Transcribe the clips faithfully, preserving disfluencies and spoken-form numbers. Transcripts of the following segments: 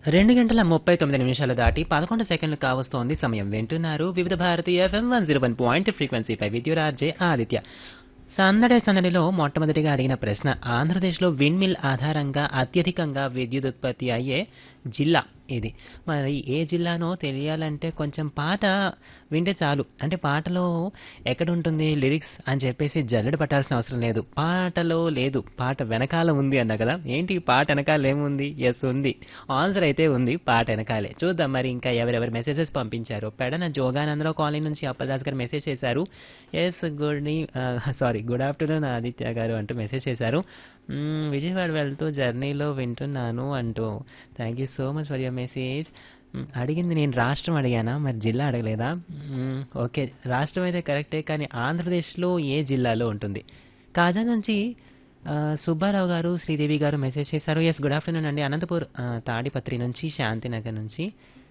రెండు గంటల ముప్పై తొమ్మిది నిమిషాలు దాటి పదకొండు సెకండ్లు కావస్తోంది సమయం. వింటున్నారు వివిధ Bharati FM one zero one point ఫ్రీక్వెన్సీపై విద్యురార్జే Aditya. సందడే సందడిలో మొట్టమొదటిగా అడిగిన ప్రశ్న, ఆంధ్రప్రదేశ్లో విండ్ మిల్ ఆధారంగా అత్యధికంగా విద్యుత్ ఉత్పత్తి అయ్యే జిల్లా ఇది. మరి ఏ జిల్లానో తెలియాలంటే కొంచెం పాట వింటే చాలు. అంటే పాటలో ఎక్కడుంటుంది లిరిక్స్ అని చెప్పేసి జల్లెడ పట్టాల్సిన అవసరం లేదు. పాటలో లేదు, పాట వెనకాల ఉంది అన్నా కదా. ఏంటి పాట వెనకాల ఏముంది? ఎస్ ఉంది. ఆన్సర్ అయితే ఉంది పాట వెనకాలే. చూద్దాం మరి ఇంకా ఎవరెవరు మెసేజెస్ పంపించారు. పెడన జోగానందరావు కాలనీ నుంచి అప్పలదాస్ గారు మెసేజ్ చేశారు. Yes good sorry good afternoon Aditya గారు అంటూ మెసేజ్ చేశారు. మ్మ్, విజయవాడ వెళ్తూ జర్నీలో వింటున్నాను అంటూ. Thank you so much for your message. మ్, అడిగింది నేను రాష్ట్రం అడిగానా, మరి జిల్లా అడగలేదా? మ్, ఓకే, రాష్ట్రం అయితే కరెక్టే, కానీ ఆంధ్రప్రదేశ్లో ఏ జిల్లాలో ఉంటుంది? కాజా నుంచి ఆ, సుబ్బారావు గారు శ్రీదేవి గారు మెసేజ్ చేశారు. ఎస్ గుడ్ ఆఫ్టర్నూన్ అండి. అనంతపూర్ ఆ, తాడిపత్రి నుంచి శాంతినగర్ నుంచి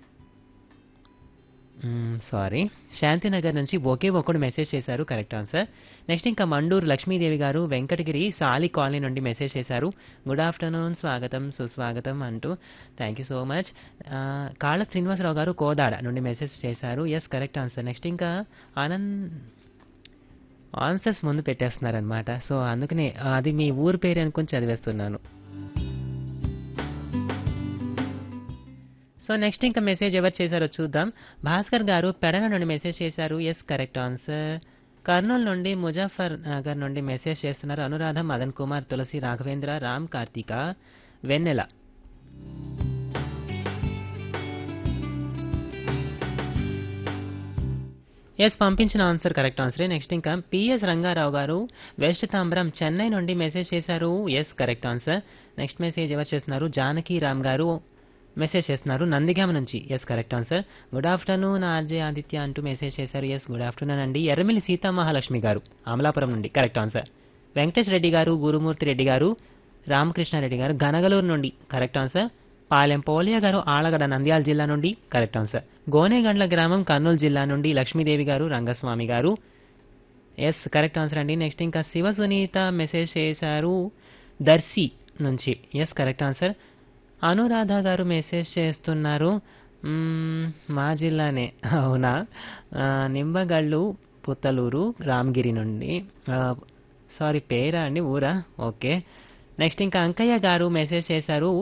సారీ శాంతినగర్ నుంచి ఒకే ఒక్కడు మెసేజ్ చేశారు. Correct answer. నెక్స్ట్ ఇంకా మండూరు లక్ష్మీదేవి గారు వెంకటగిరి సాలి కాలనీ నుండి మెసేజ్ చేశారు. గుడ్ ఆఫ్టర్నూన్, స్వాగతం సుస్వాగతం అంటూ. Thank you so much. కాళ్ళ శ్రీనివాసరావు గారు కోదాడ నుండి మెసేజ్ చేశారు. Yes correct answer. నెక్స్ట్ ఇంకా ఆనంద్ ఆన్సర్స్ ముందు పెట్టేస్తున్నారనమాట. సో అందుకనే అది మీ ఊరు పేరు అనుకుని చదివేస్తున్నాను. సో నెక్స్ట్ ఇంకా మెసేజ్ ఎవరు చేశారో చూద్దాం. భాస్కర్ గారు పెడన నుండి మెసేజ్ చేశారు. Yes correct answer. కర్నూలు నుండి ముజఫర్ నగర్ నుండి మెసేజ్ చేస్తున్నారు. అనురాధ, మదన్ కుమార్, తులసి, రాఘవేంద్ర, రామ్, కార్తీక, వెన్నెల. ఎస్ పంపించిన ఆన్సర్ కరెక్ట్ ఆన్సరే. నెక్స్ట్ ఇంకా పిఎస్ రంగారావు గారు వెస్ట్ తాంబ్రం చెన్నై నుండి మెసేజ్ చేశారు. Yes correct answer. Next message ఎవరు చేస్తున్నారు? జానకి రామ్ గారు మెసేజ్ చేస్తున్నారు నందిగామ నుంచి. Yes correct answer. Good afternoon RJ Aditya అంటూ మెసేజ్ చేశారు. ఎస్ గుడ్ ఆఫ్టర్నూన్ అండి. ఎర్రమిల్లి సీతామహాలక్ష్మి గారు అమలాపురం నుండి. Correct answer. వెంకటేష్ రెడ్డి గారు, గురుమూర్తి రెడ్డి గారు, రామకృష్ణారెడ్డి గారు గనగలూరు నుండి. Correct answer. పాలెం పోలియా గారు ఆలగడ నంద్యాల జిల్లా నుండి. Correct answer. గోనేగండ్ల గ్రామం కర్నూలు జిల్లా నుండి లక్ష్మీదేవి గారు, రంగస్వామి గారు. ఎస్ కరెక్ట్ ఆన్సర్ అండి. నెక్స్ట్ ఇంకా శివ సునీత మెసేజ్ చేశారు దర్శి నుంచి. Yes correct answer. అనురాధ గారు మెసేజ్ చేస్తున్నారు. మ్మ్, మా జిల్లానే అవునా? ఆ, నింబగళ్ళు పుత్తలూరు రామగిరి నుండి. సారీ పేరా అండి ఊరా? ఓకే. నెక్స్ట్ ఇంకా అంకయ్య గారు మెసేజ్ చేశారు